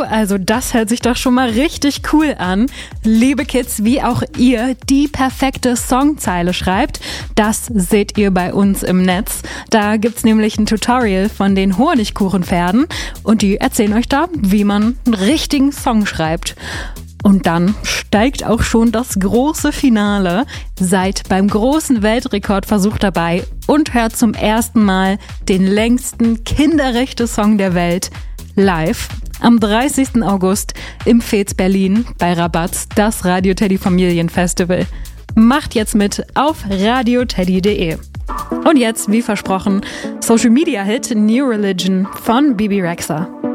also das hört sich doch schon mal richtig cool an. Liebe Kids, wie auch ihr die perfekte Songzeile schreibt, das seht ihr bei uns im Netz. Da gibt's nämlich ein Tutorial von den Honigkuchenpferden und die erzählen euch da, wie man einen richtigen Song schreibt. Und dann steigt auch schon das große Finale. Seid beim großen Weltrekordversuch dabei und hört zum ersten Mal den längsten Kinderrechte-Song der Welt live am 30. August im Fez Berlin bei Rabatz, das Radio Teddy Familienfestival. Macht jetzt mit auf radioteddy.de. Und jetzt, wie versprochen, Social Media Hit New Religion von Bibi Rexha.